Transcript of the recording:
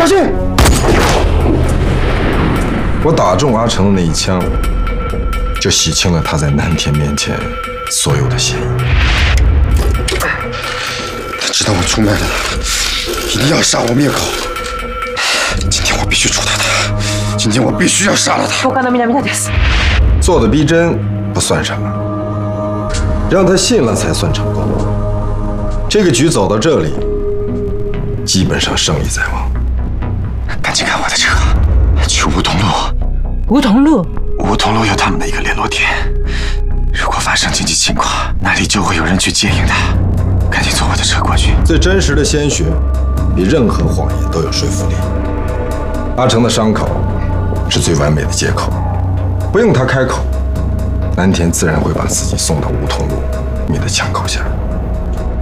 小心！我打中阿成的那一枪，就洗清了他在南田面前所有的嫌疑。 他知道我出卖了他，一定要杀我灭口。今天我必须除掉他，今天我必须要杀了他。 做的逼真不算什么，让他信了才算成功。这个局走到这里，基本上胜利在望。 赶紧开我的车，去梧桐路。 梧桐路， 梧桐路有他们的一个联络点，如果发生紧急情况，那里就会有人去接应他。赶紧坐我的车过去。 最真实的鲜血，比任何谎言都有说服力。阿成的伤口是最完美的借口，不用他开口，南田自然会把自己送到梧桐路你的枪口下。